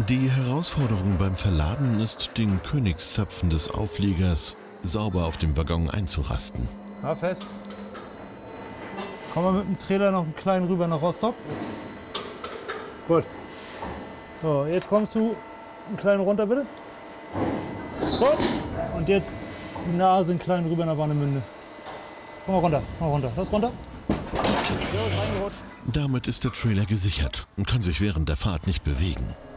Die Herausforderung beim Verladen ist, den Königszapfen des Aufliegers sauber auf dem Waggon einzurasten. Ja, fest. Kommen wir mit dem Trailer noch einen kleinen rüber nach Rostock. Gut. So, jetzt kommst du einen kleinen runter, bitte. Gut. Und jetzt die Nase einen kleinen rüber nach Warnemünde. Komm mal runter, Lass runter. So, ist reingerutscht. Damit ist der Trailer gesichert und kann sich während der Fahrt nicht bewegen.